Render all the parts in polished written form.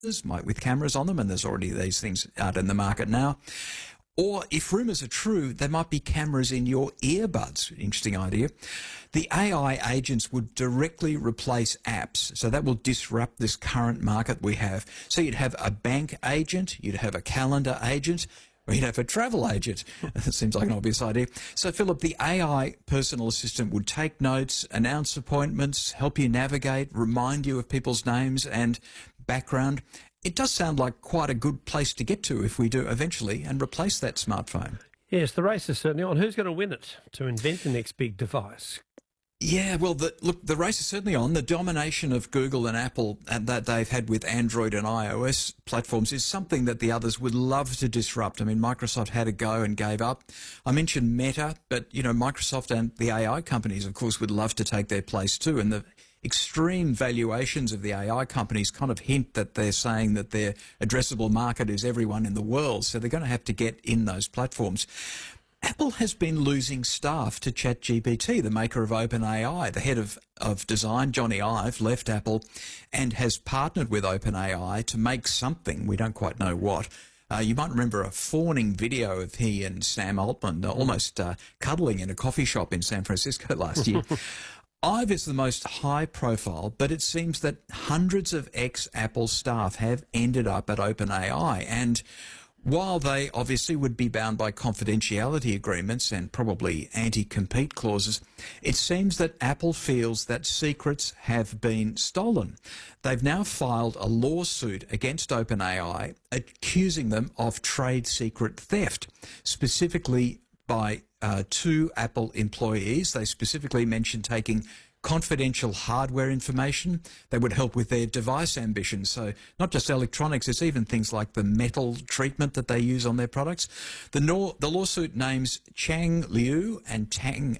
might with cameras on them, and there's already these things out in the market now. Or if rumours are true, there might be cameras in your earbuds. Interesting idea. The AI agents would directly replace apps, so that will disrupt this current market we have. So you'd have a bank agent, you'd have a calendar agent, or you'd have a travel agent. That seems like an obvious idea. So, Philip, the AI personal assistant would take notes, announce appointments, help you navigate, remind you of people's names and background. It does sound like quite a good place to get to if we do eventually and replace that smartphone. Yes, the race is certainly on. Who's going to win it to invent the next big device? Yeah, well, the race is certainly on. The domination of Google and Apple that they've had with Android and iOS platforms is something that the others would love to disrupt. I mean, Microsoft had a go and gave up. I mentioned Meta, but, you know, Microsoft and the AI companies, of course, would love to take their place too. And the extreme valuations of the AI companies kind of hint that they're saying that their addressable market is everyone in the world. So they're going to have to get in those platforms. Apple has been losing staff to ChatGPT, the maker of OpenAI. The head of design, Johnny Ive, left Apple and has partnered with OpenAI to make something. We don't quite know what. You might remember a fawning video of he and Sam Altman almost cuddling in a coffee shop in San Francisco last year. Ive is the most high profile, but it seems that hundreds of ex-Apple staff have ended up at OpenAI. And while they obviously would be bound by confidentiality agreements and probably anti-compete clauses, it seems that Apple feels that secrets have been stolen. They've now filed a lawsuit against OpenAI, accusing them of trade secret theft, specifically by two Apple employees. They specifically mentioned taking confidential hardware information that would help with their device ambitions. So not just electronics, it's even things like the metal treatment that they use on their products. The lawsuit names Chang Liu and Tang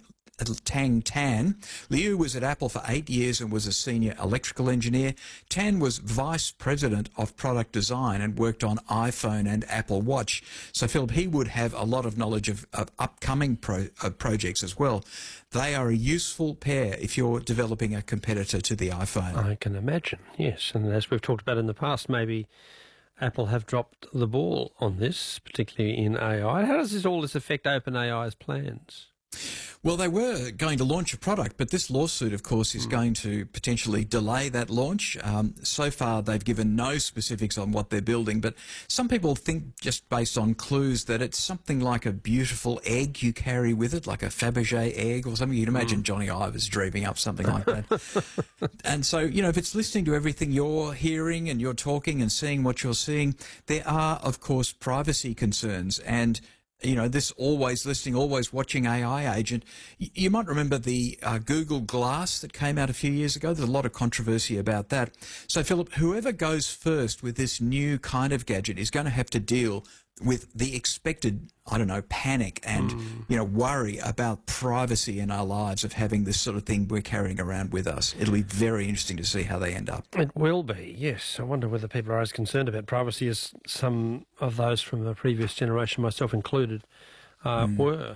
Tan. Liu was at Apple for 8 years and was a senior electrical engineer. Tan was vice president of product design and worked on iPhone and Apple Watch. So, Philip, he would have a lot of knowledge of upcoming projects as well. They are a useful pair if you're developing a competitor to the iPhone. I can imagine, yes. And as we've talked about in the past, maybe Apple have dropped the ball on this, particularly in AI. How does all this affect OpenAI's plans? Well, they were going to launch a product, but this lawsuit, of course, is going to potentially delay that launch. So far, they've given no specifics on what they're building, but some people think, just based on clues, that it's something like a beautiful egg you carry with it, like a Fabergé egg or something. You'd imagine Johnny Ive is dreaming up something like that. And so, you know, if it's listening to everything you're hearing and you're talking and seeing what you're seeing, there are, of course, privacy concerns. And you know, this always listening, always watching AI agent. You might remember the Google Glass that came out a few years ago. There's a lot of controversy about that. So, Philip, whoever goes first with this new kind of gadget is going to have to deal with the expected, I don't know, panic and, you know, worry about privacy in our lives of having this sort of thing we're carrying around with us. It'll be very interesting to see how they end up. It will be, yes. I wonder whether people are as concerned about privacy as some of those from the previous generation, myself included, were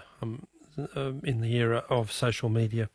in the era of social media.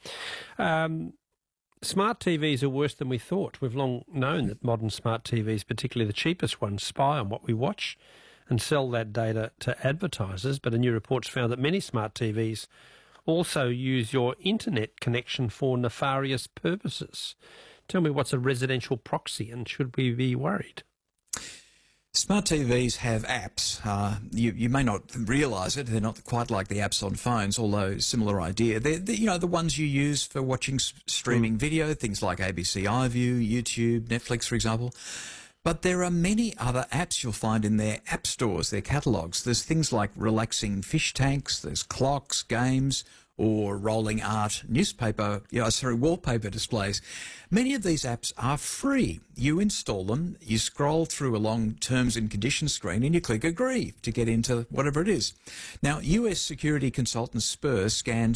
Smart TVs are worse than we thought. We've long known that modern smart TVs, particularly the cheapest ones, spy on what we watch and sell that data to advertisers. But a new report's found that many smart TVs also use your internet connection for nefarious purposes. Tell me, what's a residential proxy, and should we be worried? Smart TVs have apps. You may not realise it. They're not quite like the apps on phones, although similar idea. They're you know, the ones you use for watching streaming video, things like ABC iView, YouTube, Netflix, for example. But there are many other apps you'll find in their app stores, their catalogues. There's things like relaxing fish tanks, there's clocks, games, or rolling art wallpaper displays. Many of these apps are free. You install them, you scroll through a long terms and conditions screen, and you click agree to get into whatever it is. Now, US security consultant Spur scanned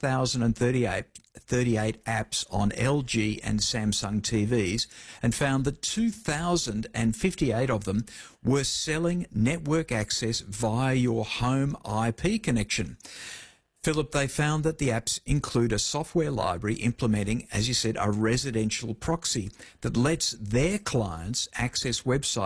6,038 apps on LG and Samsung TVs and found that 2,058 of them were selling network access via your home IP connection. Philip, they found that the apps include a software library implementing, as you said, a residential proxy that lets their clients access websites